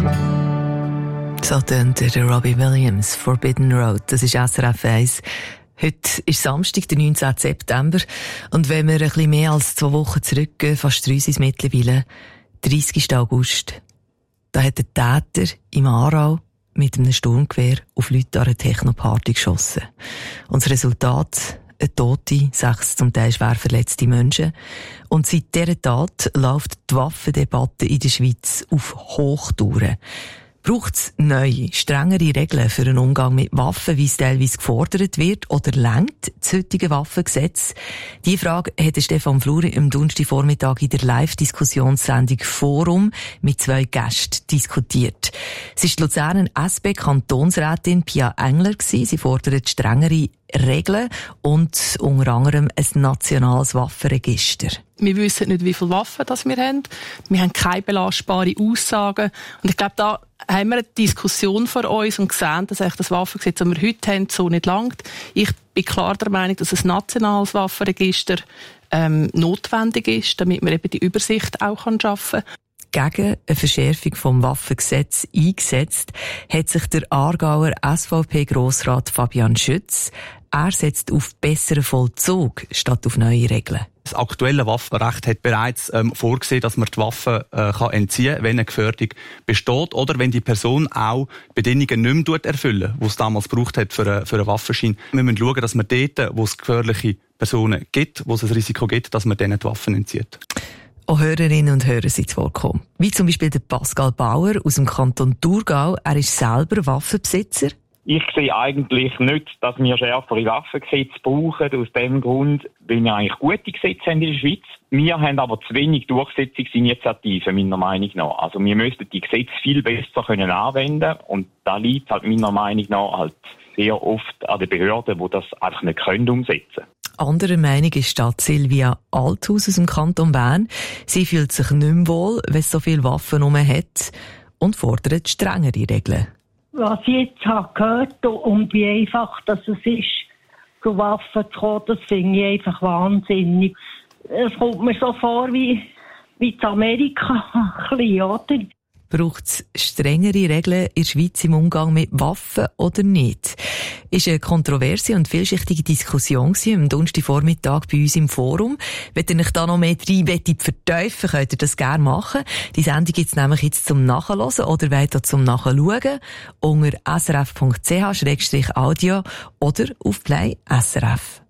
So tönt der Robbie Williams, Forbidden Road. Das ist SRF 1. Heute ist Samstag, der 19. September. Und wenn wir ein bisschen mehr als 2 Wochen zurückgehen, fast 3 sind es mittlerweile, 30. August, da hat der Täter im Aarau mit einem Sturmgewehr auf Leute an einer Technoparty geschossen. Und das Resultat: eine Tote, 6 zum Teil schwer verletzte Menschen. Und seit dieser Tat läuft die Waffendebatte in der Schweiz auf Hochtouren. Braucht es neue, strengere Regeln für einen Umgang mit Waffen, wie es teilweise gefordert wird, oder reicht das heutige Waffengesetz? Die Frage hat Stefan Fluri am Donnerstagvormittag in der Live-Diskussionssendung Forum mit 2 Gästen diskutiert. Es ist die Luzerner SP-Kantonsrätin Pia Engler gewesen. Sie fordert strengere Regeln und unter anderem ein nationales Waffenregister. Wir wissen nicht, wie viele Waffen wir haben. Wir haben keine belastbaren Aussagen. Und ich glaube, da haben wir eine Diskussion vor uns und gesehen, dass das Waffengesetz, das wir heute haben, so nicht langt. Ich bin klar der Meinung, dass ein nationales Waffenregister notwendig ist, damit man eben die Übersicht auch schaffen kann. Gegen eine Verschärfung vom Waffengesetz eingesetzt hat sich der Aargauer SVP-Grossrat Fabian Schütz. Er setzt auf besseren Vollzug statt auf neue Regeln. Das aktuelle Waffenrecht hat bereits vorgesehen, dass man die Waffe kann entziehen kann, wenn eine Gefährdung besteht oder wenn die Person auch Bedingungen nicht mehr erfüllen, die es damals gebraucht hat für einen Waffenschein. Wir müssen schauen, dass man dort, wo es gefährliche Personen gibt, wo es ein Risiko gibt, dass man denen die Waffen entzieht. Auch Hörerinnen und Hörer sind zu Wort gekommen. Wie zum Beispiel der Pascal Bauer aus dem Kanton Thurgau. Er ist selber Waffenbesitzer. Ich sehe eigentlich nicht, dass wir schärfere Waffengesetze brauchen. Aus dem Grund, weil wir eigentlich gute Gesetze haben in der Schweiz. Wir haben aber zu wenig Durchsetzungsinitiativen, meiner Meinung nach. Also wir müssten die Gesetze viel besser anwenden können. Und da liegt halt meiner Meinung nach halt sehr oft an den Behörden, die das einfach nicht umsetzen können. Anderer Meinung ist Stadt Silvia Althaus aus dem Kanton Bern. Sie fühlt sich nicht mehr wohl, wenn es so viele Waffen herum hat und fordert strengere Regeln. Was ich jetzt habe gehört und wie einfach das ist, zu Waffen zu kommen, das finde ich einfach wahnsinnig. Es kommt mir so vor wie in Amerika, ein bisschen, oder? Braucht es strengere Regeln in der Schweiz im Umgang mit Waffen oder nicht? Ist eine kontroverse und vielschichtige Diskussion am Donnerstagvormittag bei uns im Forum. Wenn ihr euch da noch mehr rein vertiefen, könnt ihr das gerne machen. Die Sendung gibt es nämlich jetzt zum Nachhören oder weiter zum Nachschauen unter srf.ch/audio oder auf Play SRF.